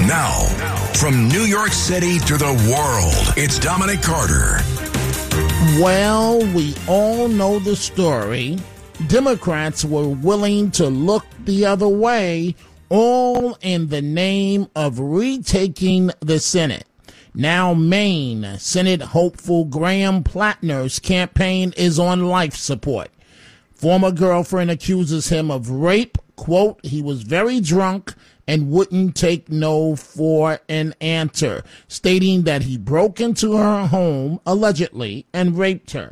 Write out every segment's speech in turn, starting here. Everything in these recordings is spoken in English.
Now, from New York City to the world, it's Dominic Carter. Well, we all know the story. Democrats were willing to look the other way, all in the name of retaking the Senate. Now, Maine Senate hopeful Graham Plattner's campaign is on life support. Former girlfriend accuses him of rape. Quote, he was very drunk and wouldn't take no for an answer, stating that he broke into her home, allegedly, and raped her.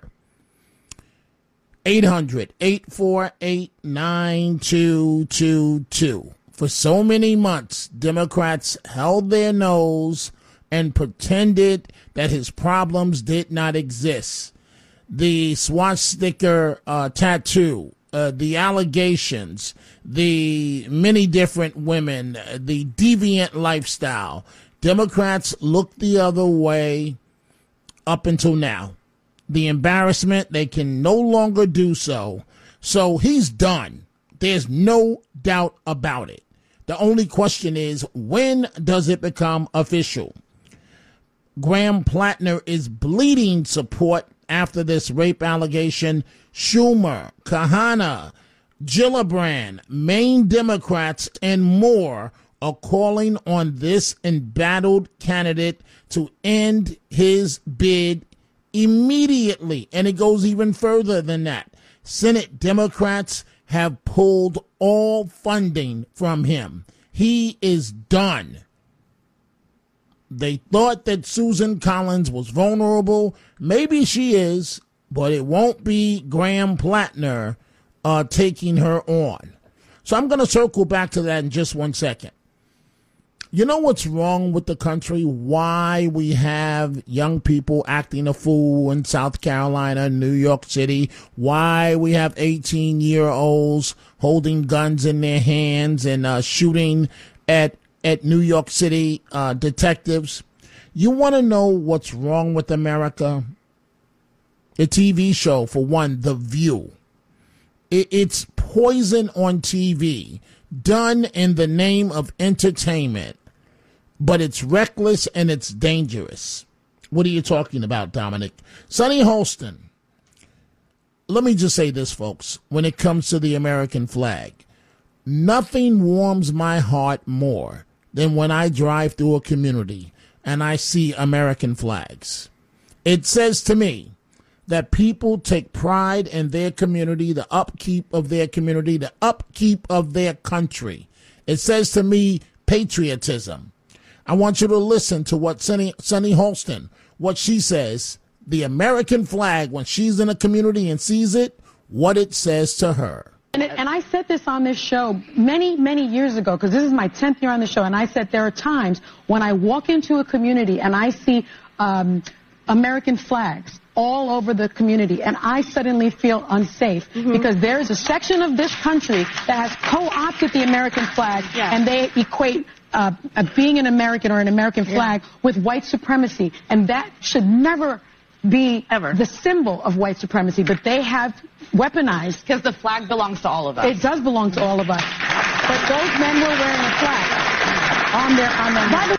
800-848-9222. For so many months, Democrats held their nose and pretended that his problems did not exist. The swastika tattoo, the allegations, the many different women, the deviant lifestyle. Democrats looked the other way up until now. The embarrassment, they can no longer do so. So he's done. There's no doubt about it. The only question is, when does it become official? Graham Plattner is bleeding support after this rape allegation. Schumer, Kahana, Gillibrand, Maine Democrats, and more are calling on this embattled candidate to end his bid immediately. And it goes even further than that. Senate Democrats have pulled all funding from him. He is done. They thought that Susan Collins was vulnerable. Maybe she is, but it won't be Graham Plattner taking her on. So I'm going to circle back to that in just 1 second. You know what's wrong with the country? Why we have young people acting a fool in South Carolina, New York City? Why we have 18-year-olds holding guns in their hands and shooting at New York City detectives? You want to know what's wrong with America? The TV show, for one, The View. It's poison on TV, done in the name of entertainment, but it's reckless and it's dangerous. What are you talking about, Dominic? Sonny Holston. Let me just say this, folks, when it comes to the American flag. Nothing warms my heart more than when I drive through a community and I see American flags. It says to me that people take pride in their community, the upkeep of their community, the upkeep of their country. It says to me patriotism. I want you to listen to what Sonny Holston, what she says, the American flag, when she's in a community and sees it, what it says to her. And I said this on this show many, many years ago, because this is my 10th year on the show, and I said there are times when I walk into a community and I see American flags all over the community, and I suddenly feel unsafe because there is a section of this country that has co-opted the American flag, and they equate being an American or an American flag with white supremacy, and that should never be the symbol of white supremacy, but they have weaponized. Because the flag belongs to all of us. It does belong to all of us. But those men were wearing a flag on their head.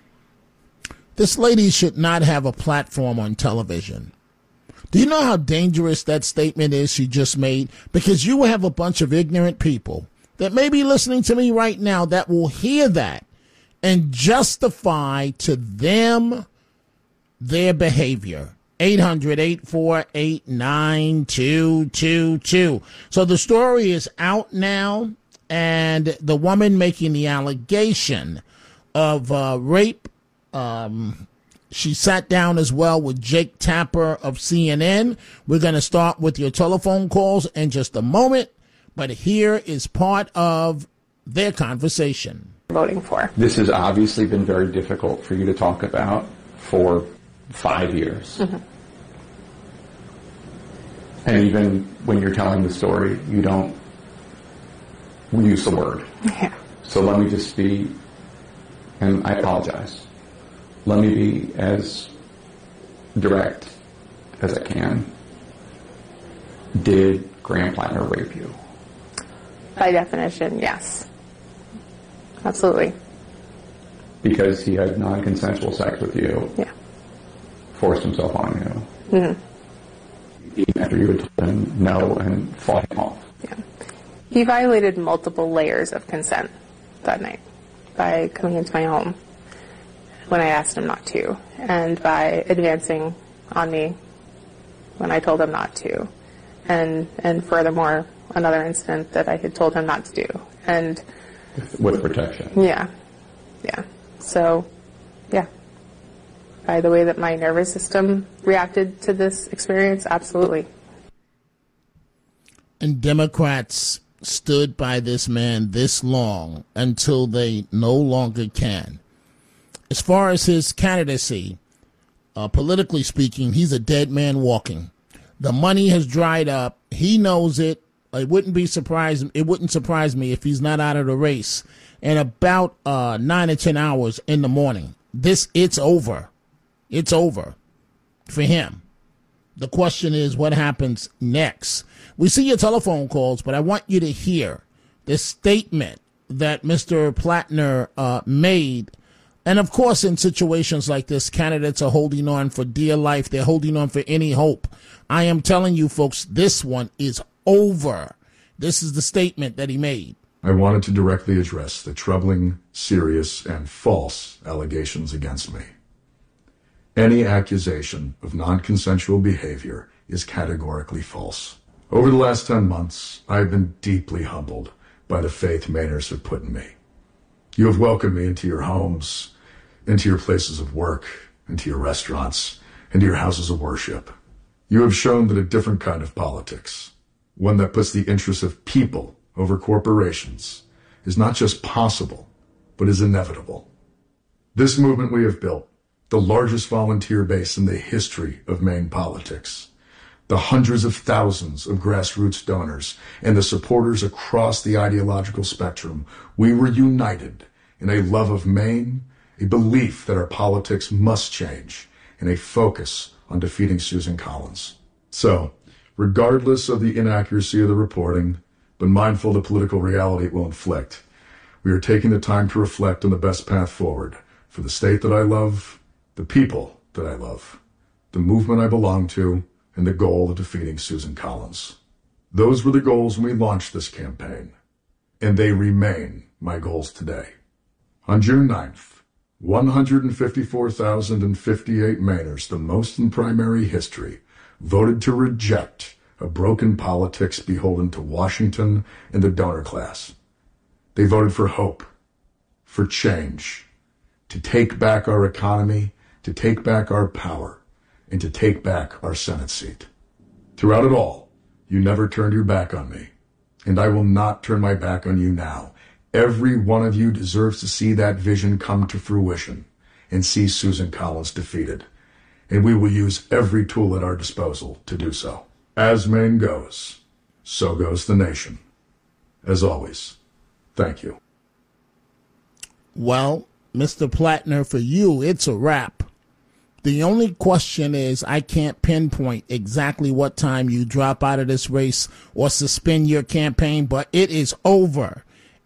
This lady should not have a platform on television. Do you know how dangerous that statement is she just made? Because you have a bunch of ignorant people that may be listening to me right now that will hear that and justify to them their behavior. 800-848-9222. So the story is out now, and the woman making the allegation of rape, she sat down as well with Jake Tapper of CNN. We're going to start with your telephone calls in just a moment, but here is part of their conversation. Voting for. This has obviously been very difficult for you to talk about for 5 years. And even when you're telling the story, you don't use the word. Yeah. So let me just be, and I apologize, let me be as direct as I can. Did Graham Plattner rape you? By definition, yes. Absolutely. because he had non-consensual sex with you, forced himself on you, even after you had told him no and fought him off. Yeah. He violated multiple layers of consent that night by coming into my home when I asked him not to, and by advancing on me when I told him not to, and furthermore, another incident that I had told him not to do. And with protection. Yeah. So, by the way that my nervous system reacted to this experience, absolutely. And Democrats stood by this man this long until they no longer can. As far as his candidacy, politically speaking, he's a dead man walking. The money has dried up. He knows it. It wouldn't surprise me if he's not out of the race in about 9 or 10 hours in the morning. It's over. It's over for him. The question is, what happens next? We see your telephone calls, but I want you to hear this statement that Mr. Plattner made. And of course, in situations like this, candidates are holding on for dear life. They're holding on for any hope. I am telling you, folks, this one is over. This is the statement that he made. I wanted to directly address the troubling, serious, and false allegations against me. Any accusation of non-consensual behavior is categorically false. Over the last 10 months, I have been deeply humbled by the faith Mainers have put in me. You have welcomed me into your homes, into your places of work, into your restaurants, into your houses of worship. You have shown that a different kind of politics, one that puts the interests of people over corporations, is not just possible, but is inevitable. This movement we have built, the largest volunteer base in the history of Maine politics, the hundreds of thousands of grassroots donors, and the supporters across the ideological spectrum, we were united in a love of Maine, a belief that our politics must change, and a focus on defeating Susan Collins. So, regardless of the inaccuracy of the reporting, but mindful of the political reality it will inflict, we are taking the time to reflect on the best path forward for the state that I love, the people that I love, the movement I belong to, and the goal of defeating Susan Collins. Those were the goals when we launched this campaign, and they remain my goals today. On June 9th, 154,058 Mainers, the most in primary history, voted to reject a broken politics beholden to Washington and the donor class. They voted for hope, for change, to take back our economy, to take back our power, and to take back our Senate seat. Throughout it all, you never turned your back on me, and I will not turn my back on you now. Every one of you deserves to see that vision come to fruition and see Susan Collins defeated, and we will use every tool at our disposal to do so. As Maine goes, so goes the nation. As always, thank you. Well, Mr. Plattner, for you, it's a wrap. The only question is, I can't pinpoint exactly what time you drop out of this race or suspend your campaign, but it is over.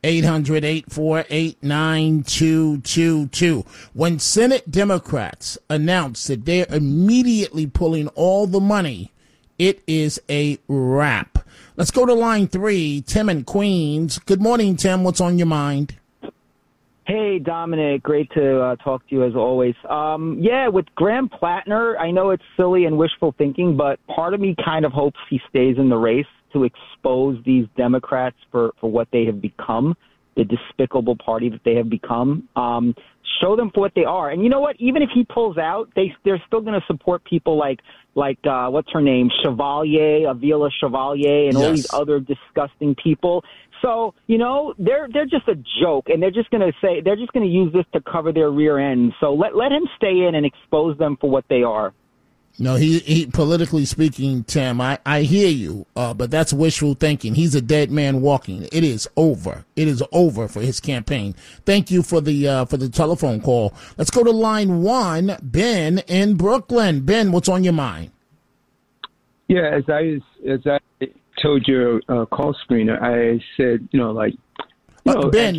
800-848-9222. When Senate Democrats announced that they're immediately pulling all the money, it is a wrap. Let's go to line 3, Tim in Queens. Good morning, Tim. What's on your mind? Hey, Dominic. Great to talk to you as always. With Graham Plattner, I know it's silly and wishful thinking, but part of me kind of hopes he stays in the race to expose these Democrats for what they have become, the despicable party that they have become. Show them for what they are. And you know what? Even if he pulls out, they're still going to support people like what's her name, Chevalier, Avila Chevalier, and all these other disgusting people. So, they're just a joke, and they're just going to use this to cover their rear end. So let him stay in and expose them for what they are. No, he politically speaking, Tim, I hear you, but that's wishful thinking. He's a dead man walking. It is over. It is over for his campaign. Thank you for the telephone call. Let's go to line 1, Ben in Brooklyn. Ben, what's on your mind? Yeah, as I told your call screener, I said, Ben,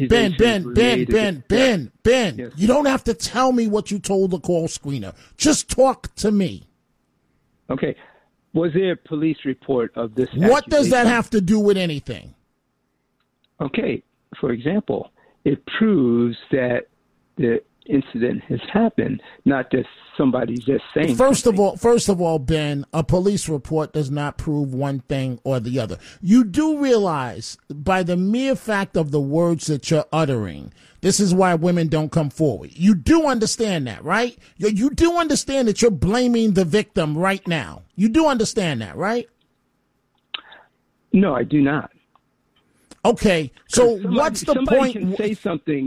Yes. you don't have to tell me what you told the call screener. Just talk to me. Okay. Was there a police report of this? What does that have to do with anything? Okay. For example, it proves that the incident has happened, not that somebody's just saying First of all, Ben, a police report does not prove one thing or the other. You do realize by the mere fact of the words that you're uttering, this is why women don't come forward. You do understand that, right? You do understand that you're blaming the victim right now. You do understand that, right? No, I do not. Okay, so what's the point? Somebody can say something.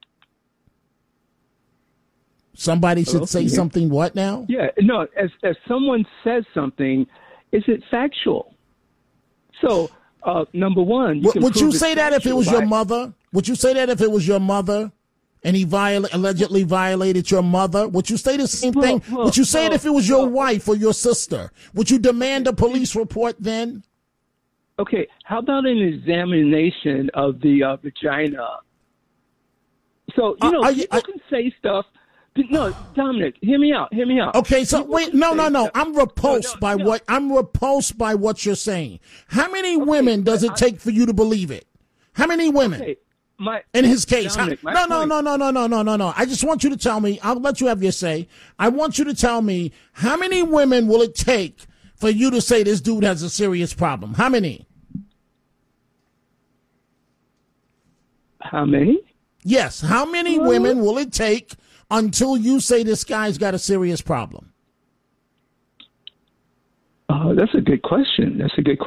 Somebody should say something what now? Yeah, no, as someone says something, is it factual? So, number one, would you say that if it was your mother? Would you say that if it was your mother and he allegedly violated your mother? Would you say the same thing? Would you say it if it was your wife or your sister? Would you demand a police report then? Okay, how about an examination of the vagina? So, people can say stuff. No, Dominic, hear me out. Okay, so wait, no. I'm repulsed by what you're saying. How many women does it take for you to believe it? How many women? Okay, in his case, Dominic, no. I just want you to tell me. I'll let you have your say. I want you to tell me how many women will it take for you to say this dude has a serious problem? How many? How many? Yes, how many women will it take until you say this guy's got a serious problem? That's a good question.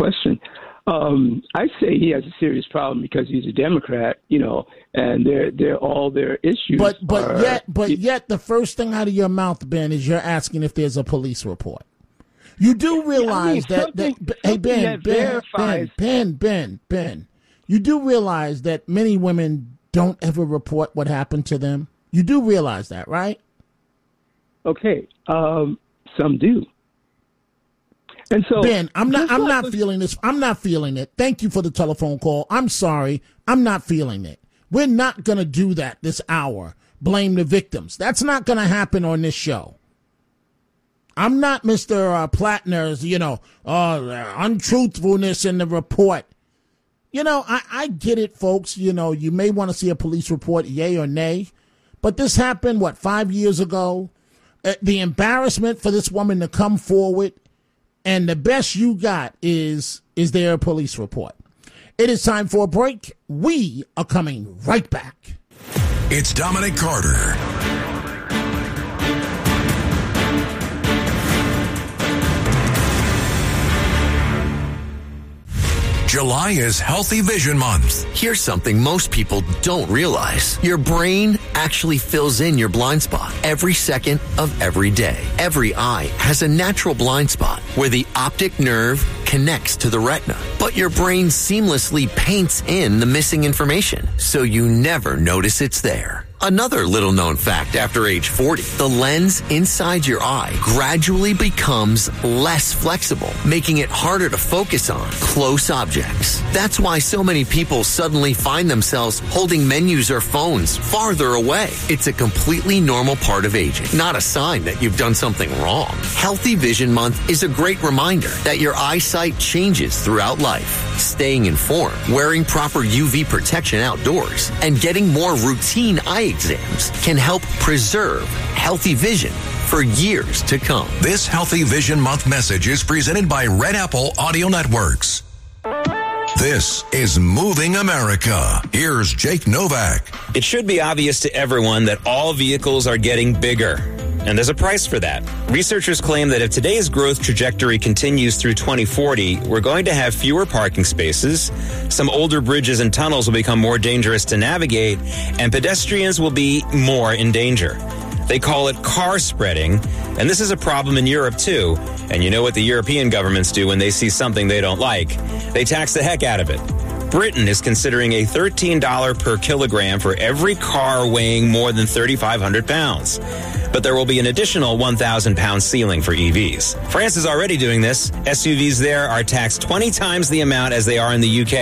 I say he has a serious problem because he's a Democrat, and they're all their issues. But yet the first thing out of your mouth, Ben, is you're asking if there's a police report. You do realize Ben, you do realize that many women don't ever report what happened to them. You do realize that, right? Okay, some do. And so, Ben, I'm not feeling this. I'm not feeling it. Thank you for the telephone call. I'm sorry. I'm not feeling it. We're not going to do that this hour. Blame the victims. That's not going to happen on this show. I'm not Mr. Plattner's, untruthfulness in the report. I get it, folks. You may want to see a police report, yay or nay. But this happened, 5 years ago? The embarrassment for this woman to come forward, and the best you got is there a police report? It is time for a break. We are coming right back. It's Dominic Carter. July is Healthy Vision Month. Here's something most people don't realize. Your brain actually fills in your blind spot every second of every day. Every eye has a natural blind spot where the optic nerve connects to the retina, but your brain seamlessly paints in the missing information, so you never notice it's there. Another little known fact after age 40, the lens inside your eye gradually becomes less flexible, making it harder to focus on close objects. That's why so many people suddenly find themselves holding menus or phones farther away. It's a completely normal part of aging, not a sign that you've done something wrong. Healthy Vision Month is a great reminder that your eyesight changes throughout life. Staying informed, wearing proper UV protection outdoors, and getting more routine eye exams can help preserve healthy vision for years to come. This Healthy Vision Month message is presented by Red Apple Audio Networks. This is Moving America. Here's Jake Novak. It should be obvious to everyone that all vehicles are getting bigger, and there's a price for that. Researchers claim that if today's growth trajectory continues through 2040, we're going to have fewer parking spaces, some older bridges and tunnels will become more dangerous to navigate, and pedestrians will be more in danger. They call it car spreading, and this is a problem in Europe too. And you know what the European governments do when they see something they don't like? They tax the heck out of it. Britain is considering a $13 per kilogram for every car weighing more than 3,500 pounds. But there will be an additional 1,000 pound ceiling for EVs. France is already doing this. SUVs there are taxed 20 times the amount as they are in the UK.